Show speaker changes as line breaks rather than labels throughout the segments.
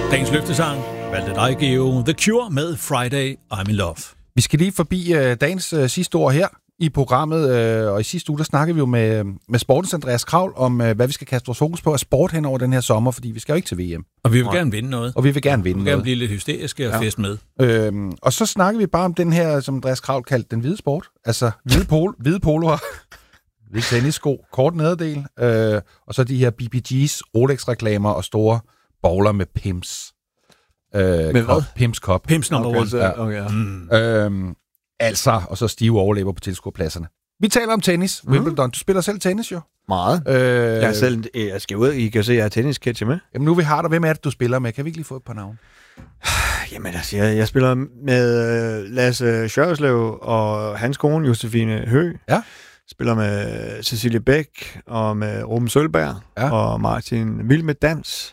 Dagens løftesang valgte dig, Geo. The Cure med Friday, I'm in Love.
Vi skal lige forbi dagens sidste ord her i programmet, og i sidste uge, der snakkede vi jo med sportens Andreas Kravl om, hvad vi skal kaste vores fokus på af sport hen over den her sommer, fordi vi skal jo ikke til VM.
Og vi vil gerne vinde noget.
Og vi vil gerne vinde
noget. Vi vil gerne blive lidt hysteriske og fest med.
Og så snakker vi bare om den her, som Andreas Kravl kaldte den hvide sport. Altså hvide poloer, hvide tennissko, kort nederdel, og så de her BBG's, Rolex-reklamer og store bowler med Pims.
Med hvad?
Pims Cup.
Pims number one.
Okay.
Altså, og så stive overlever på tilskuerpladserne. Vi taler om tennis. Wimbledon. Du spiller selv tennis, jo?
Meget. Jeg skal ud, I kan se, at jeg har tennisketcher med.
Jamen nu vi har dig. Hvem er det, du spiller med? Kan vi ikke lige få et par navne?
Jamen altså, jeg spiller med Lasse Sjørslev og hans kone, Josefine Høgh.
Ja.
Spiller med Cecilie Bæk og med Ruben Sølberg og Martin Wilmed Dans.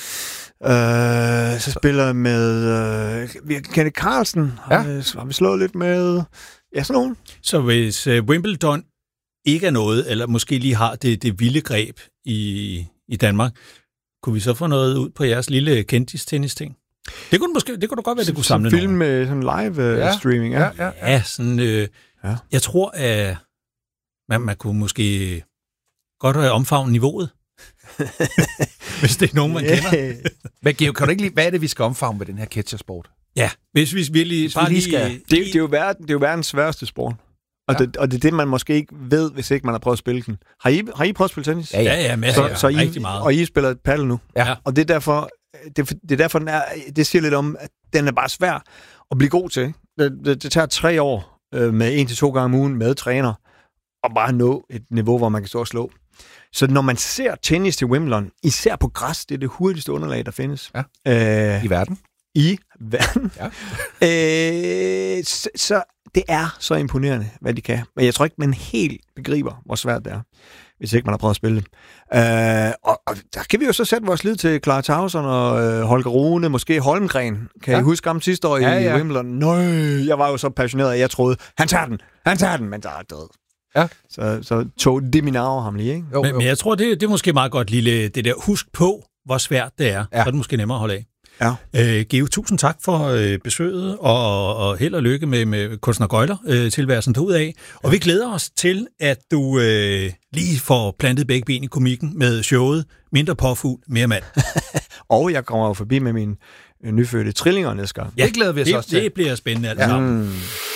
Så spiller jeg med Kenneth Carlsen. Har vi slået lidt med... Ja, sådan nogen.
Så hvis Wimbledon ikke er noget, eller måske lige har det vilde greb i Danmark, kunne vi så få noget ud på jeres lille kendis-tennis-ting? Det kunne du godt være, det kunne samle
film med sådan live streaming.
Ja, sådan... Jeg tror, at man kunne måske godt have omfavnet niveauet. Hvis det er nogen, man kender.
Men Geo, kan du ikke lige, hvad er det, vi skal omfavne med den her catchersport?
Ja, hvis vi virkelig bare lige skal...
Det er jo verdens sværeste sport. Og, det er det, man måske ikke ved, hvis ikke man har prøvet at spille den. Har I prøvet at spille tennis?
Ja, masser.
Så
rigtig meget.
Og I spiller paddle nu.
Ja.
Og det er derfor, det siger lidt om, at den er bare svær at blive god til. Det tager 3 år med 1 til 2 gange om ugen med træner, og bare nå et niveau, hvor man kan stå og slå. Så når man ser tennis til Wimbledon, især på græs, det er det hurtigste underlag, der findes.
Ja. I verden.
Ja. Så det er så imponerende, hvad de kan. Men jeg tror ikke, man helt begriber, hvor svært det er, hvis ikke man har prøvet at spille det. Og der kan vi jo så sætte vores lid til Clara Tauson og Holger Rune, måske Holmgren. Kan I huske ham sidste år i Wimbledon? Nøj, jeg var jo så passioneret, at jeg troede, han tager den, men der er død. Ja. Så tog det min arve ham lige, ikke?
Men jeg tror, det er måske meget godt lille, det der husk på, hvor svært det er. Ja. Så er det måske nemmere at holde af. Ja. Geo, tusind tak for besøget, og held og lykke med kunstnergøjler tilværelsen derudaf. Og vi glæder os til, at du lige får plantet begge ben i komikken med showet Mindre påfugl, mere mand.
Og jeg kommer jo forbi med mine nyfødte trillinger næste gang.
Ja, det glæder vi os også til.
Det bliver spændende alt sammen.